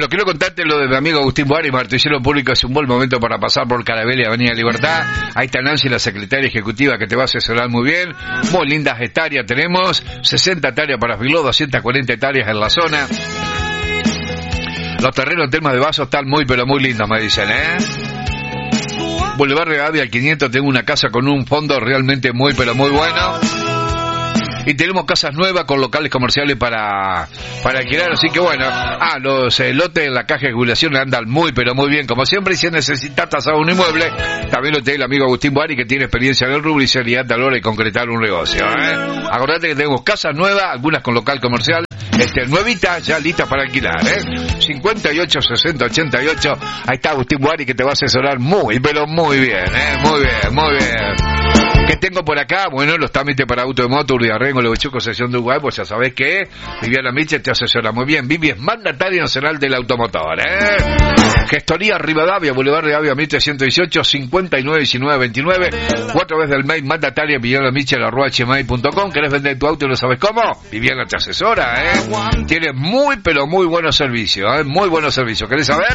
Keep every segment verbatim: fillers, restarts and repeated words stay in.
Bueno, quiero contarte lo de mi amigo Agustín Boari, martillero público. Es un buen momento para pasar por Carabela y Avenida Libertad. Ahí está Nancy, la secretaria ejecutiva, que te va a asesorar muy bien. Muy lindas hectáreas tenemos, sesenta hectáreas para Filó, doscientas cuarenta hectáreas en la zona. Los terrenos en temas de vaso están muy, pero muy lindos, me dicen, ¿eh? Boulevard de Avia al quinientos, tengo una casa con un fondo realmente muy, pero muy bueno. Y tenemos casas nuevas con locales comerciales para para alquilar, así que bueno. Ah, los eh, lotes en la caja de jubilación andan muy, pero muy bien, como siempre. Y si necesitas tasar un inmueble, también lo tiene el amigo Agustín Boari, que tiene experiencia en el rubro y seriedad a la hora de concretar un negocio, ¿eh? Acordate que tenemos casas nuevas, algunas con local comercial, este, nuevitas, ya listas para alquilar, ¿eh? cincuenta y ocho, sesenta, ochenta y ocho. Ahí está Agustín Boari, que te va a asesorar muy, pero muy bien, ¿eh? Muy bien, muy bien. ¿Qué tengo por acá? Bueno, los trámites para auto de moto, Urdiarrengo, Levechuco, sección de Uruguay, pues ya sabés que Viviana Miche te asesora muy bien. Vivi es mandataria nacional del automotor, ¿eh? Gestoría Rivadavia, Boulevard de Avia, Mitre ciento dieciocho, cincuenta y nueve, diecinueve, veintinueve. Cuatro veces del mail, mandataria Viviana Miche, arroba gmail punto com. ¿Querés vender tu auto y no sabes cómo? Viviana te asesora, ¿eh? Tiene muy, pero muy buenos servicios, ¿eh? Muy buenos servicios. ¿Querés saber?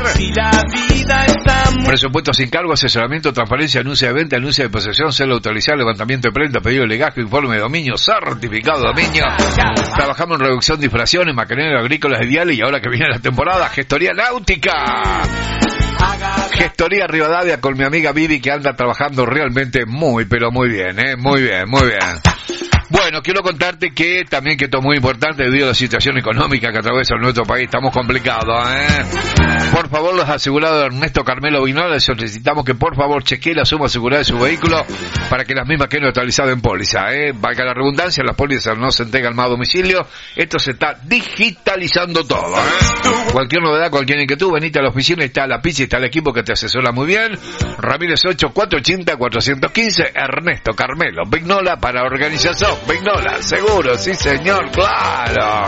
Presupuesto sin cargo, asesoramiento, transparencia, anuncio de venta, anuncio de posesión, celo autorizado, levantamiento de prenda, pedido de legajo, informe de dominio, certificado de dominio. Trabajamos en reducción de infracciones, maquinaria agrícolas y viales, y ahora que viene la temporada, gestoría náutica. Gestoría Rivadavia con mi amiga Vivi, que anda trabajando realmente muy, pero muy bien, ¿eh? Muy bien, muy bien. Bueno, quiero contarte que también que esto es muy importante debido a la situación económica que atraviesa nuestro país. Estamos complicados, ¿eh? Por favor, los asegurados de Ernesto Carmelo Vignola, les solicitamos que por favor chequee la suma asegurada de su vehículo para que las mismas queden neutralizadas en póliza, ¿eh? Valga la redundancia, las pólizas no se entregan más a domicilio. Esto se está digitalizando todo, ¿eh? Cualquier novedad, cualquier inquietud, venite a la oficina, está la pizza y está el equipo que te asesora muy bien. Ramírez ocho, cuatrocientos ochenta, cuatrocientos quince, Ernesto Carmelo Vignola para organización. Vignola, seguro, sí señor, claro.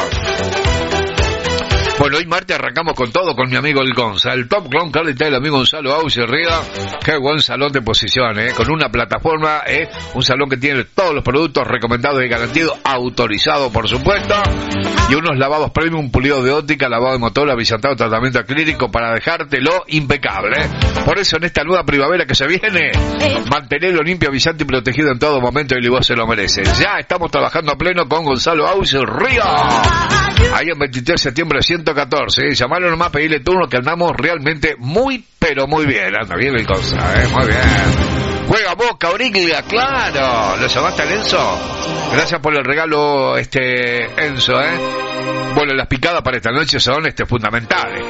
Bueno, hoy martes arrancamos con todo con mi amigo el Gonza, el Top Clon Calidad, el amigo Gonzalo Ausi Río. Qué buen salón de posición, eh, con una plataforma, eh, un salón que tiene todos los productos recomendados y garantidos, autorizado por supuesto, y unos lavados premium, pulido de óptica, lavado de motor, avillantado, tratamiento acrílico para dejártelo impecable, eh. Por eso en esta nueva primavera que se viene, mantenerlo limpio, brillante y protegido en todo momento, y vos se lo mereces. Ya estamos trabajando a pleno con Gonzalo Ausi Río. Ahí en veintitrés de septiembre ciento catorce, ¿eh? Llamalo nomás, pedirle turno, que andamos realmente muy, pero muy bien. Anda bien el cosa, ¿eh? Muy bien. Juega Boca, Origlia, claro. ¿Lo llamaste al Enzo? Gracias por el regalo, este, Enzo, ¿eh? Bueno, las picadas para esta noche son, este, fundamentales.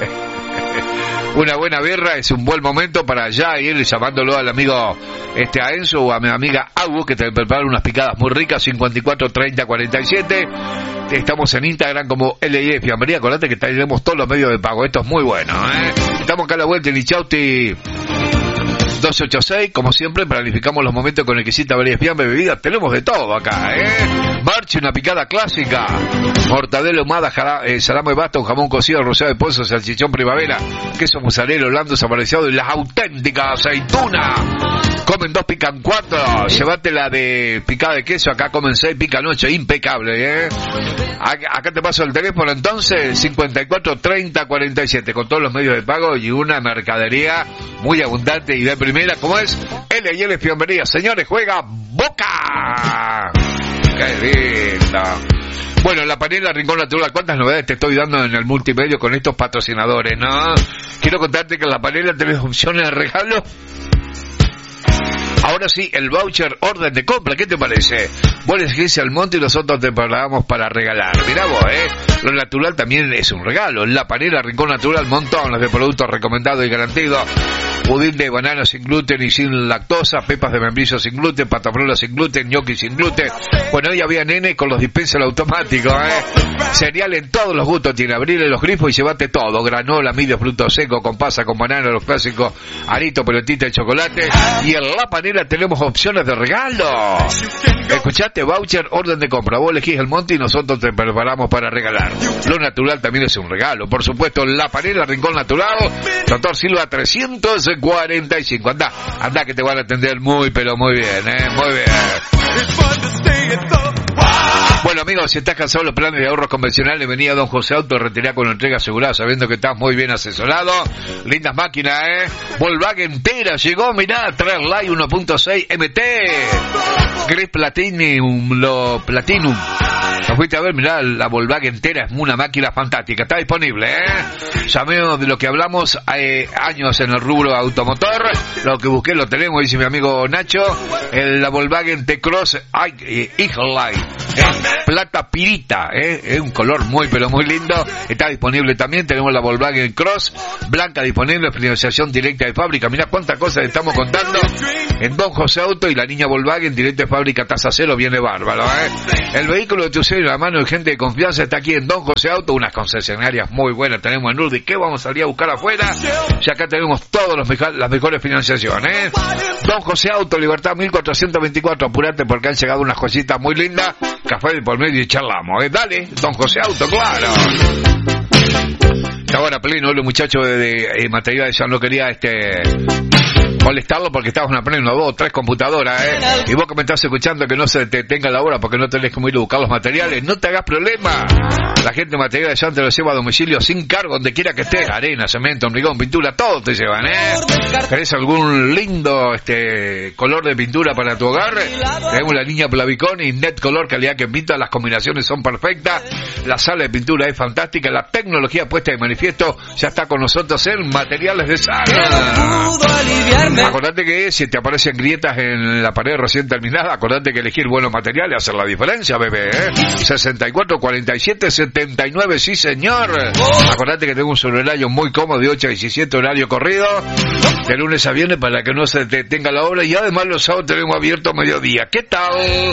Una buena birra es un buen momento para ya ir llamándolo al amigo este a Enzo o a mi amiga Agu, que te prepara unas picadas muy ricas. Cincuenta y cuatro, treinta, cuarenta y siete. Estamos en Instagram como L I E Fiambrería. Acordate que tenemos todos los medios de pago. Esto es muy bueno, ¿eh? Estamos acá a la vuelta en Ichauti doscientos ochenta y seis, como siempre, planificamos los momentos con exquisita variedad de fiambre, bebidas, tenemos de todo acá, ¿eh? Marche, una picada clásica, mortadela ahumada, jara, eh, salame de basta, un jamón cocido, rosado de pozo, salchichón primavera, queso mozzarella, holando saborizado y las auténticas aceitunas. Comen dos, pican cuatro, llévate la de picada de queso, acá comen seis, pican ocho, impecable, ¿eh? Acá te paso el teléfono entonces, cincuenta y cuatro, treinta, cuarenta y siete, con todos los medios de pago y una mercadería muy abundante y de primera, como es L y L Fiambrería. Señores, juega Boca. Qué lindo. Bueno, la panela Rincón Natural, ¿cuántas novedades te estoy dando en el multimedio con estos patrocinadores, no? Quiero contarte que en la panela tenés opciones de regalo. Ahora sí, el voucher orden de compra, ¿qué te parece? Vos elegís al monte y nosotros te preparamos para regalar. Mirá vos, ¿eh? Lo natural también es un regalo. La panela Rincón Natural, montones de productos recomendados y garantidos. Pudín de banana sin gluten y sin lactosa, pepas de membrillo sin gluten, patafrola sin gluten, ñoqui sin gluten. Bueno, hoy había nene con los dispensers automáticos, ¿eh? Cereal en todos los gustos tiene. Abrirle los grifos y llevate todo. Granola, medio fruto seco, con pasa, con banana, los clásicos, arito, pelotita de chocolate. Y en la panela tenemos opciones de regalo. Escuchate, voucher, orden de compra. Vos elegís el monte y nosotros te preparamos para regalar. Lo natural también es un regalo. Por supuesto, la panela Rincón Natural, Doctor Silva trescientos cuarenta y cinco. Anda, anda que te van a atender muy, pero muy bien, ¿eh? Muy bien. Bueno, amigos, si estás cansado de los planes de ahorros convencionales, venía Don José Auto, retirá con entrega asegurada, sabiendo que estás muy bien asesorado. Lindas máquinas, ¿eh? Volkswagen Tera llegó, mirá, Trailline uno punto seis M T. Gris Platinum, lo Platinum. Lo fuiste a ver, mirá, la Volkswagen Tera es una máquina fantástica, está disponible, ¿eh? Sabemos de lo que hablamos, hay años en el rubro automotor, lo que busqué lo tenemos, dice mi amigo Nacho, el, la Volkswagen T-Cross Eagle Line, ¿eh? Plata pirita, ¿eh? Es un color muy pero muy lindo, está disponible también. Tenemos la Volkswagen Cross blanca disponible, financiación directa de fábrica. Mirá cuántas cosas estamos contando en Don José Auto, y la niña Volkswagen directa de fábrica, tasa cero, viene bárbaro, ¿eh? El vehículo de tu sello en la mano de gente de confianza está aquí en Don José Auto, unas concesionarias muy buenas tenemos en Urdi. ¿Qué vamos a salir a buscar afuera? Y acá tenemos todos los meja- las mejores financiaciones, ¿eh? Don José Auto, Libertad mil cuatrocientos veinticuatro, apurate porque han llegado unas cositas muy lindas. Café de por medio y charlamos, ¿eh? Dale, Don José Auto, claro. Ahora pleno, los muchachos de, de, de materiales ya no quería este molestarlo porque estabas en pleno, dos, tres computadoras, ¿eh? Y vos que me estás escuchando que no se te tenga la hora porque no tenés como ir a buscar los materiales, no te hagas problema. La gente de materiales ya te lo lleva a domicilio sin cargo, donde quiera que estés. Arena, cemento, hormigón, pintura, todo te llevan, ¿eh? ¿Querés algún lindo este color de pintura para tu hogar? Tenemos la línea Plavicón y Net Color, calidad que pinta, las combinaciones son perfectas, la sala de pintura es fantástica, la tecnología puesta de manifiesto ya está con nosotros en Materiales de Sala. Acordate que si te aparecen grietas en la pared recién terminada, acordate que elegir buenos materiales hace la diferencia, bebé, ¿eh? sesenta y cuatro cuarenta y siete setenta y nueve, sí señor. Acordate que tengo un horario muy cómodo de ocho a diecisiete, horario corrido, de lunes a viernes para que no se te tenga la obra, y además los sábados tenemos abierto a mediodía. ¿Qué tal?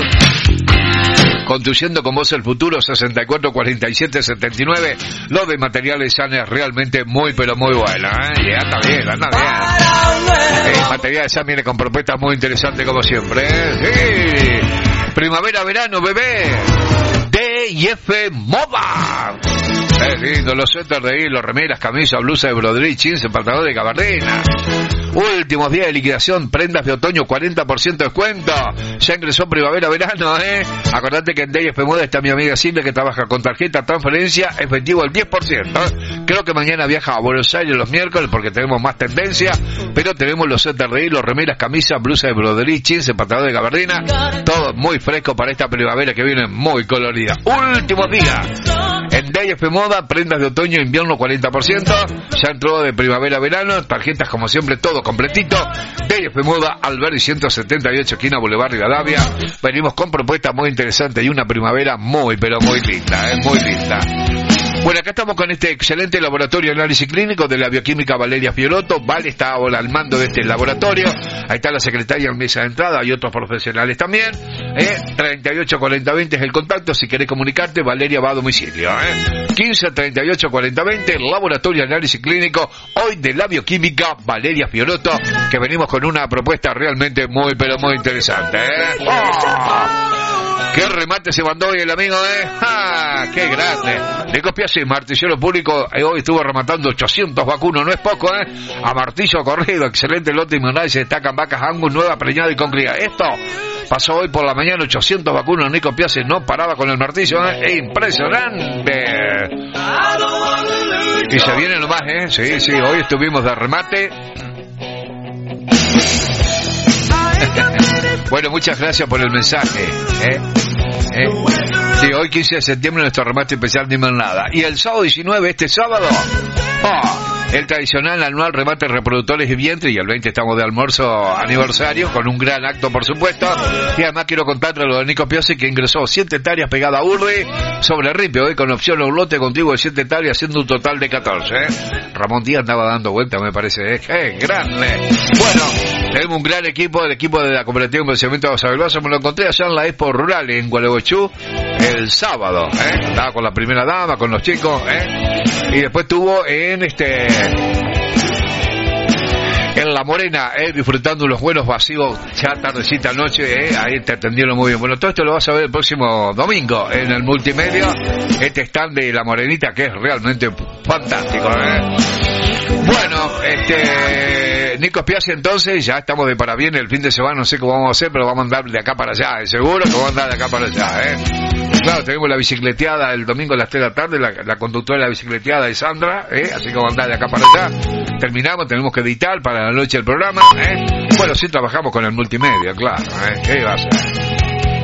Construyendo con vos el futuro, sesenta y cuatro cuarenta y siete setenta y nueve. Lo de Materiales Sana es realmente muy pero muy bueno, ¿eh? Y anda bien, anda bien. Eh, Materiales Sana viene con propuestas muy interesantes como siempre, ¿eh? Sí. Primavera, verano, bebé. D y F Moda. Es lindo, los suéteres de hilo, remeras, camisas, blusas de brodería, jeans, pantalón de gabardina. Últimos días de liquidación, prendas de otoño, cuarenta por ciento de descuento. Ya ingresó primavera, verano, ¿eh? Acordate que en D y F Moda está mi amiga Silvia, que trabaja con tarjeta, transferencia, efectivo el diez por ciento. ¿eh? Creo que mañana viaja a Buenos Aires los miércoles porque tenemos más tendencia, pero tenemos los suéteres de hilo, remeras, camisas, blusas de brodería, jeans, pantalón de gabardina. Todo muy fresco para esta primavera que viene muy colorida. Últimos días. En D y F Moda, prendas de otoño, invierno, cuarenta por ciento. Ya entró de primavera, verano, tarjetas como siempre, todo completito. D y F Moda, Alberdi ciento setenta y ocho, esquina Boulevard Rivadavia. Venimos con propuestas muy interesantes y una primavera muy, pero muy linda, ¿eh? Muy linda. Bueno, acá estamos con este excelente laboratorio de análisis clínico de la bioquímica Valeria Fiorotto. Vale está ahora al mando de este laboratorio. Ahí está la secretaria en mesa de entrada y otros profesionales también. ¿eh? treinta y ocho cuarenta veinte es el contacto. Si querés comunicarte, Valeria va a domicilio. ¿eh? quince treinta y ocho cuarenta veinte, laboratorio de análisis clínico, hoy de la bioquímica Valeria Fiorotto, que venimos con una propuesta realmente muy, pero muy interesante. ¿eh? ¡Oh! ¡Qué remate se mandó hoy el amigo, eh! ¡Ah! ¡Qué grande! De copias y martillero público, eh, hoy estuvo rematando ochocientos vacunos, no es poco, ¿eh? A martillo corrido, excelente lote inmunal, se destacan vacas Angus, nueva, preñada y con cría. Esto pasó hoy por la mañana, ochocientos vacunos, Nico Piazzi no paraba con el martillo, ¿eh? ¡Impresionante! Y se viene nomás, ¿eh? Sí, sí, hoy estuvimos de remate. Bueno, muchas gracias por el mensaje, ¿eh? ¿Eh? Sí, hoy quince de septiembre nuestro remate especial de nada. Y el sábado diecinueve, este sábado, oh, el tradicional anual remate reproductores y vientre, y el veinte estamos de almuerzo aniversario, con un gran acto por supuesto. Y además quiero contarle lo de Nico Piazzi, que ingresó siete hectáreas pegada a Urdi sobre Ripio, hoy con opción a un lote contiguo de siete hectáreas, haciendo un total de catorce, ¿eh? Ramón Díaz andaba dando vuelta, me parece, ¿eh? ¡Qué grande! Bueno, tenemos un gran equipo, el equipo de la Cooperativa de Inversionamiento de Aguasabelosa. Me lo encontré allá en la Expo Rural en Gualeguaychú el sábado, ¿eh? Estaba con la primera dama, con los chicos, ¿eh? Y después estuvo en este en La Morena, eh, disfrutando unos buenos vacíos ya tardecita noche, eh, ahí te atendieron muy bien. Bueno, todo esto lo vas a ver el próximo domingo en el multimedia, este stand de La Morenita que es realmente fantástico, eh. Bueno, este Nico Piazzi, entonces ya estamos de parabienes el fin de semana, no sé cómo vamos a hacer, pero vamos a andar de acá para allá, eh, seguro que vamos a andar de acá para allá, eh. Claro, tenemos la bicicleteada el domingo a las tres de la tarde, la, la conductora de la bicicleteada es Sandra, ¿eh? Así que vamos a andar de acá para allá. Terminamos, tenemos que editar para la noche el programa, ¿eh? Bueno, sí trabajamos con el multimedia, claro, ¿eh? ¿Qué va a hacer?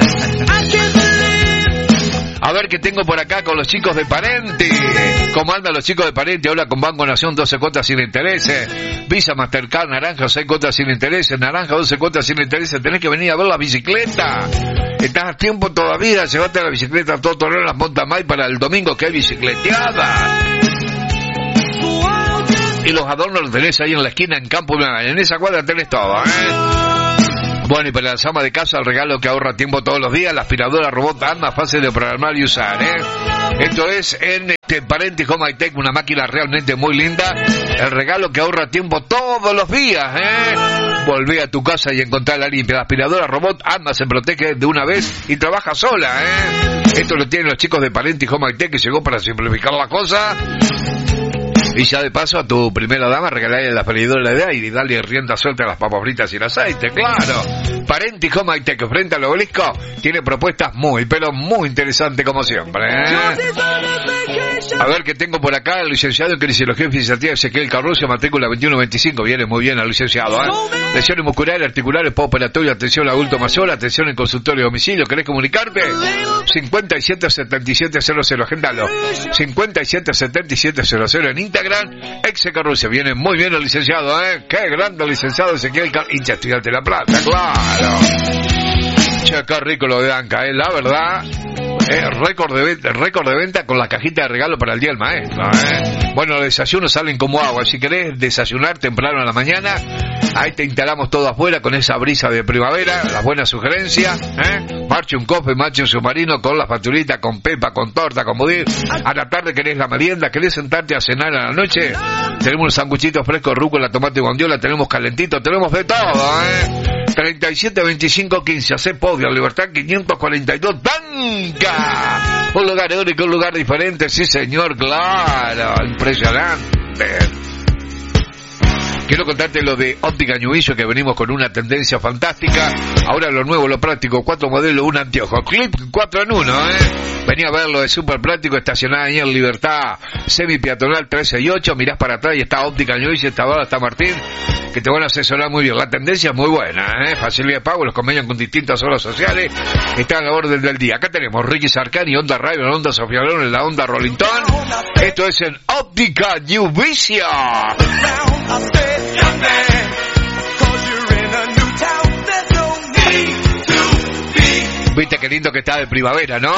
A ver qué tengo por acá con los chicos de Parenti. ¿Cómo andan los chicos de Parenti? Habla con Banco Nación, doce cuotas sin intereses. Visa, Mastercard, Naranja, seis cuotas sin intereses. Naranja, doce cuotas sin intereses. Tenés que venir a ver la bicicleta. Estás a tiempo todavía. Llevate la bicicleta a todo Torreón, las Montamay para el domingo que hay bicicleteada. Y los adornos los tenés ahí en la esquina en Campo. En esa cuadra tenés todo, ¿eh? Bueno, y para las amas de casa, el regalo que ahorra tiempo todos los días, la aspiradora robot Alma, fácil de programar y usar, ¿eh? Esto es en este Parenti Home High Tech, una máquina realmente muy linda. El regalo que ahorra tiempo todos los días, ¿eh? Volvé a tu casa y encontrarla limpia. La aspiradora robot Alma se protege de una vez y trabaja sola, ¿eh? Esto lo tienen los chicos de Parenti Home High Tech, que llegó para simplificar la cosa. Y ya de paso a tu primera dama regalarle la freidora de aire y darle rienda suelta a las papas fritas y el aceite, claro. Parenti Home High Tech, frente al obelisco, tiene propuestas muy, pero muy interesantes como siempre, ¿eh? A ver qué tengo por acá, el licenciado en kinesiología y fisioterapia Ezequiel Carrucio, matrícula veintiuno veinticinco, viene muy bien al licenciado, ¿eh? Lesiones musculares, articulares, postoperatorio, atención adulto mayor, atención en consultorio y domicilio. ¿Querés comunicarte? cincuenta y siete setenta y siete cero cero, agendalo. cincuenta y siete setenta y siete cero cero en Instagram. Exe Carrucio, viene muy bien el licenciado, ¿eh? Qué grande el licenciado Ezequiel Carrucio, hincha estudiante de La Plata, claro. Che, qué rico lo de Anca, ¿eh? La verdad. Eh, récord de venta, récord de venta con la cajita de regalo para el día del maestro, ¿eh? Bueno, los desayunos salen como agua. Si querés desayunar temprano a la mañana, ahí te instalamos todo afuera con esa brisa de primavera, las buenas sugerencias, ¿eh? Marche un coffee, marche un submarino con la facturita, con pepa, con torta, con budín. A la tarde querés la merienda, querés sentarte a cenar a la noche. Tenemos unos sanguchitos frescos, rúcula, tomate y bondiola, tenemos calentito, tenemos de todo, ¿eh? treinta y siete veinticinco quince, hace podio, Libertad quinientos cuarenta y dos, Banca. Un lugar único, un lugar diferente, sí señor, claro, impresionante. Quiero contarte lo de Óptica Ñubillo, que venimos con una tendencia fantástica. Ahora lo nuevo, lo práctico, cuatro modelos, un anteojo. Clip cuatro en uno, ¿eh? Vení a verlo, es súper práctico, estacionada ahí en Libertad, semi-peatonal trece y ocho. Mirás para atrás y está Óptica Ñubillo, está ahora está Martín, que te van a asesorar muy bien. La tendencia es muy buena, ¿eh? Facilidad de pago, los convenios con distintas obras sociales están a la orden del día. Acá tenemos Ricky Sarcani, Honda Raven, Honda Sofía Loren, la Honda Rollington. Esto es en Óptica Ñubillo. Viste qué lindo que está de primavera, ¿no?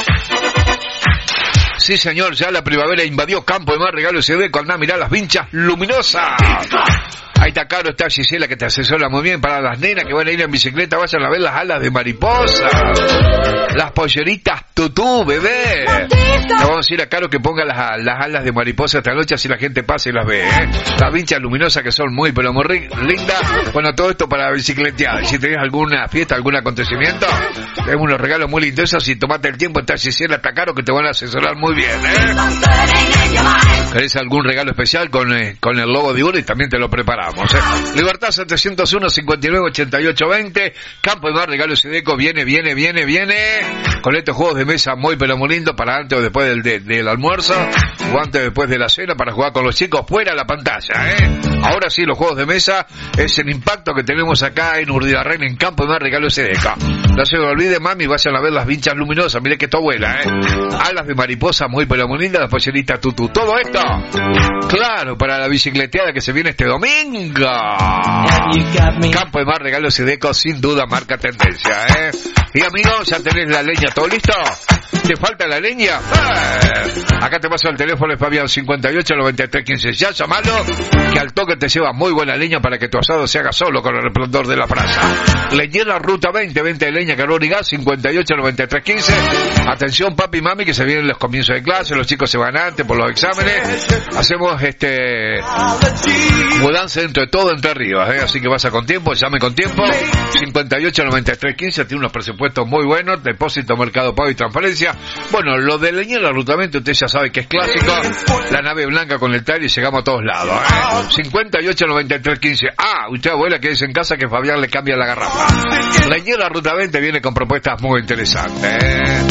Sí, señor, ya la primavera invadió Campo de Mar, regalo se ve cuando mirá las vinchas luminosas. Ahí está Caro, está Gisela, que te asesora muy bien. Para las nenas que van a ir en bicicleta, vayan a ver las alas de mariposa, las polleritas tutú, bebé. Le vamos a ir a Caro que ponga las, las alas de mariposa esta noche, así la gente pasa y las ve, ¿eh? Las vinchas luminosas que son muy, pero muy lindas. Bueno, todo esto para bicicletear. Y si tenés alguna fiesta, algún acontecimiento, tenemos unos regalos muy lindos. Si tomate el tiempo, está Gisela, está Caro, que te van a asesorar muy bien, ¿eh? ¿Querés algún regalo especial con, eh, con el logo de Uri? También te lo preparamos. ¿eh? Libertad setecientos uno, cincuenta y nueve, ochenta y ocho, veinte. Campo de Mar, regalo Sedeco. Viene, viene, viene, viene. Con estos juegos de mesa muy, pero muy lindos para antes o después del, de, del almuerzo. O antes o después de la cena para jugar con los chicos fuera de la pantalla, ¿eh? Ahora sí, los juegos de mesa es el impacto que tenemos acá en Urdiarren, en Campo de Mar, regalo Sedeca. No se me olvide, mami, vayan a ver las vinchas luminosas. Mire que esto vuela, ¿eh? Alas de mariposa muy, pero muy lindas. La pollerita tutú. Todo esto, claro, para la bicicleteada que se viene este domingo. Campo de Mar, regalo Sedeco, sin duda marca tendencia, ¿eh? Y amigos, ya tenés la leña, ¿todo listo? ¿Te falta la leña? ¡Eh! Acá te paso el teléfono, es Fabián cincuenta y ocho, noventa y tres, quince. Ya llamalo, que al toque te lleva muy buena leña para que tu asado se haga solo con el resplandor de la brasa. Leñera Ruta veinte, veinte de leña, carbón y gas, cincuenta y ocho, noventa y tres, quince. Atención, papi y mami, que se vienen los comienzos de clase, los chicos se van antes por los exámenes. Hacemos este mudanza dentro de todo Entre Ríos, ¿eh? Así que vas a con tiempo, llame con tiempo. cincuenta y ocho, noventa y tres, quince, tiene unos presupuestos muy buenos, depósito, mercado pago y transferencia. Bueno, lo de Leñera Ruta veinte, usted ya sabe que es clásico. La nave blanca con el tallo y llegamos a todos lados, ¿eh? cincuenta y ocho, noventa y tres, quince. Ah, usted abuela que dice en casa que Fabián le cambia la garrafa. Leñera Ruta veinte viene con propuestas muy interesantes, ¿eh?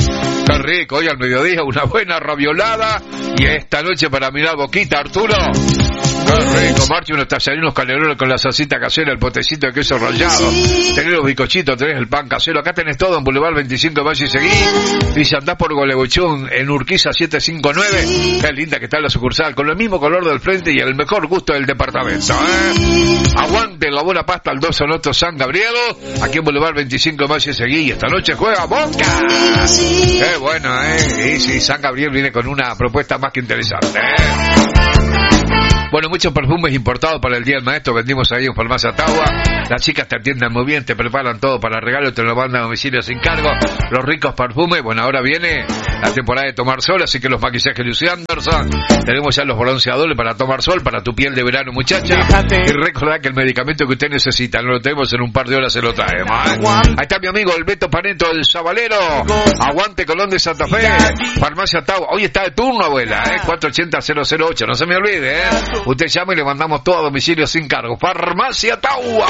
Qué rico, hoy al mediodía una buena raviolada y esta noche para mirar boquita, Arturo. Qué rico, Marchi, unos tallarines canelones con la salsita casera, el potecito de queso rallado. Tenés los bizcochitos, tenés el pan casero. Acá tenés todo en Boulevard veinticinco de Mayo y seguí. Y si andás por Gualeguaychú en Urquiza setecientos cincuenta y nueve, qué linda que está la sucursal, con el mismo color del frente y el mejor gusto del departamento, ¿eh? Aguante la buena pasta al dos Sonoto San Gabriel, aquí en Boulevard veinticinco de Mayo y seguí. Y esta noche juega Boca. Qué bueno, ¿eh? Y sí, San Gabriel viene con una propuesta más que interesante, ¿eh? Bueno, muchos perfumes importados para el Día del Maestro vendimos ahí en Farmacia Taua. Las chicas te atienden muy bien, te preparan todo para regalo, te lo mandan a domicilio sin cargo. Los ricos perfumes, bueno, ahora viene la temporada de tomar sol, así que los maquillajes Lucy Anderson. Tenemos ya los bronceadores para tomar sol, para tu piel de verano, muchacha. Y recordad que el medicamento que usted necesita, no lo tenemos en un par de horas, se lo traemos, ¿eh? Ahí está mi amigo el Beto Paneto, el Sabalero. Aguante Colón de Santa Fe. Farmacia Taua. Hoy está de turno, abuela, ¿eh? cuatro ochenta cero cero ocho, no se me olvide, ¿eh? Usted llama y le mandamos todo a domicilio sin cargo. Farmacia Taua.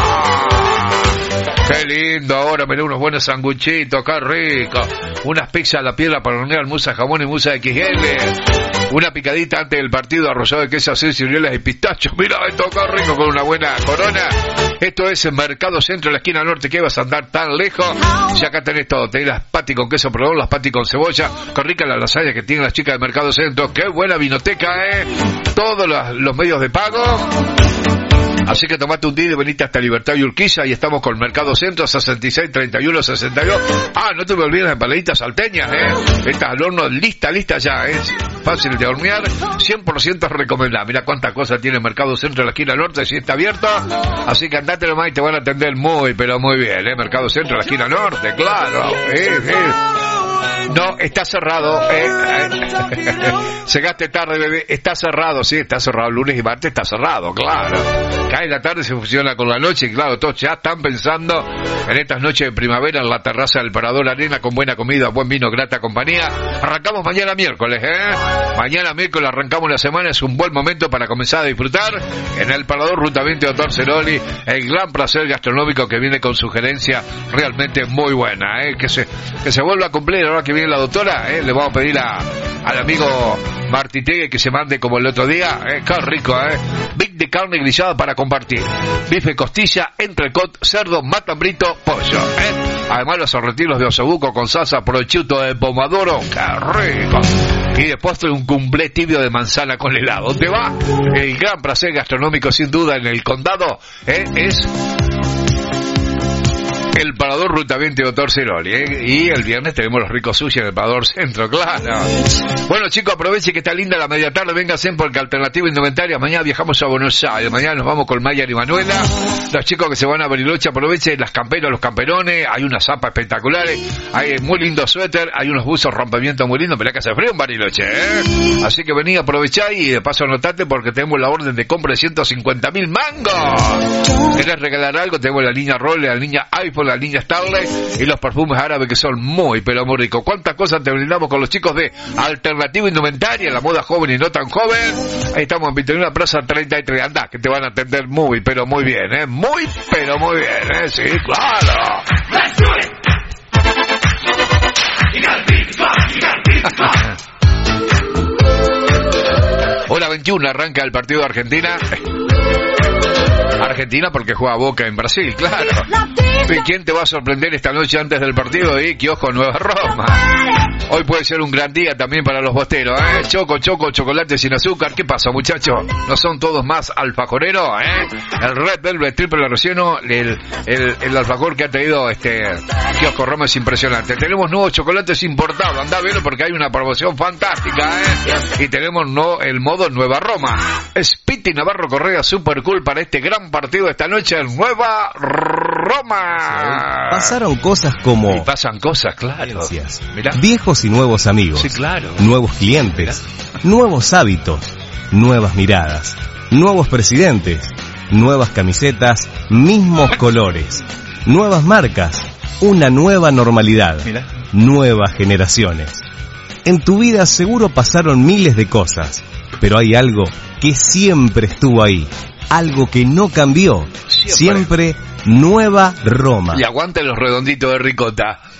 Qué lindo ahora, mirá unos buenos sanguchitos, qué rico. Unas pizzas a la piedra para hornear, musa jamón y musa X L. Una picadita antes del partido, arrollado de queso, aceite, ciruelas y pistachos. Mira esto, qué rico, con una buena corona. Esto es el Mercado Centro, en la esquina norte, que vas a andar tan lejos. Y acá tenés todo, tenés las patis con queso provolone, las patis con cebolla. Qué rica la lasaña que tienen las chicas del Mercado Centro. Qué buena vinoteca, eh. Todos los, los medios de pago. Así que tomate un día y venite hasta Libertad y Urquiza, y estamos con Mercado Centro, sesenta y seis, treinta y uno, sesenta y dos. Ah, no te me olvides de paladitas salteñas, eh. Estas al horno, lista, lista ya, es eh. Fácil de hornear, cien por ciento recomendada. Mira cuántas cosas tiene Mercado Centro en la esquina norte, si está abierto. Así que andate nomás y te van a atender muy, pero muy bien, eh. Mercado Centro en la esquina norte, claro, eh, eh. No, está cerrado, eh. Llegaste tarde, bebé, está cerrado, sí, está cerrado, lunes y martes está cerrado, claro. Cae la tarde, se fusiona con la noche, y claro, todos ya están pensando en estas noches de primavera en la terraza del Parador Arena, con buena comida, buen vino, grata compañía. Arrancamos mañana miércoles, eh. Mañana miércoles arrancamos la semana, es un buen momento para comenzar a disfrutar en el Parador Ruta veinte, Doctor Ceroli, el gran placer gastronómico que viene con sugerencia realmente muy buena, eh. Que se, que se vuelva a cumplir ahora que viene la doctora, eh. Le vamos a pedir a, al amigo Martitegue que se mande como el otro día, eh. Qué rico, eh. Big de carne grillada para compartir. Bife, costilla, entrecot, cerdo, matambrito, pollo, ¿eh? Además los sorrentinos de osobuco con salsa prosciutto de pomodoro, ¡qué rico! Y de postre un cumblé tibio de manzana con helado. ¿Te va? El gran placer gastronómico sin duda en el condado, ¿eh? Es el Parador Ruta veinte, Doctor Ceroli, ¿eh? Y el viernes tenemos los ricos sushi en el Parador Centro, claro. Bueno, chicos, aprovechen que está linda la media tarde, vénganse porque Alternativa Indumentaria, mañana viajamos a Buenos Aires, mañana nos vamos con Mayer y Manuela. Los chicos que se van a Bariloche, aprovechen las camperas, los camperones, hay unas zapas espectaculares, hay muy lindos suéter, hay unos buzos rompimientos muy lindos, pero acá hace frío en Bariloche, ¿eh? Así que vení, aprovechá y de paso anotate porque tenemos la orden de compra de ciento cincuenta mil mangos. ¿Querés regalar algo? Tenemos la línea Rolle, la línea iPhone, la línea Starlight y los perfumes árabes que son muy, pero muy ricos. ¿Cuántas cosas te brindamos con los chicos de Alternativa Indumentaria, la moda joven y no tan joven? Ahí estamos en veintiuno Plaza treinta y tres. Andá, que te van a atender muy, pero muy bien, ¿eh? Muy, pero muy bien, ¿eh? Sí, claro. Hora veintiuno, arranca el partido de Argentina. Argentina porque juega Boca en Brasil, claro. ¿Y quién te va a sorprender esta noche antes del partido? Y que ojo, Nueva Roma. Hoy puede ser un gran día también para los bosteros, ¿eh? Choco, choco, chocolate sin azúcar. ¿Qué pasa, muchachos? ¿No son todos más alfajoreros, eh? El Red Velvet Triple Relleno, el, el, el alfajor que ha traído este Kiosco Roma es impresionante. Tenemos nuevos chocolates importados, andá a verlo porque hay una promoción fantástica, ¿eh? Y tenemos no, el modo Nueva Roma. Spiti Navarro Correa, super cool para este gran partido de esta noche en Nueva Roma. Pasaron cosas como... Y pasan cosas, claro. Mirá. Viejos y nuevos amigos. Sí, claro. Nuevos clientes. Mirá. Nuevos hábitos. Nuevas miradas. Nuevos presidentes. Nuevas camisetas. Mismos colores. Nuevas marcas. Una nueva normalidad. Mirá. Nuevas generaciones. En tu vida seguro pasaron miles de cosas, pero hay algo que siempre estuvo ahí. Algo que no cambió. Siempre, siempre Nueva Roma. Y aguante los redonditos de ricota.